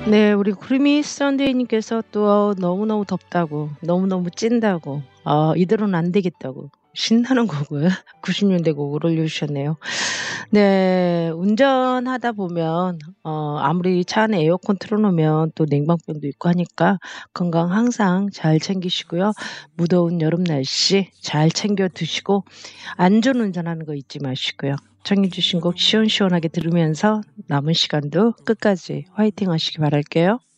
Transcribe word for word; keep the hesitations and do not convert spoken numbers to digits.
네. 우리 구름이 선데이님께서 또 너무너무 덥다고 너무너무 찐다고 어 이대로는 안 되겠다고 신나는 곡을 구십 년대 곡을 올려주셨네요. 네. 운전하다 보면 어 아무리 차 안에 에어컨 틀어 놓으면 또 냉방병도 있고 하니까 건강 항상 잘 챙기시고요. 무더운 여름 날씨 잘 챙겨 드시고 안전 운전하는 거 잊지 마시고요. 청해 주신 곡 시원시원하게 들으면서 남은 시간도 끝까지 화이팅 하시기 바랄게요.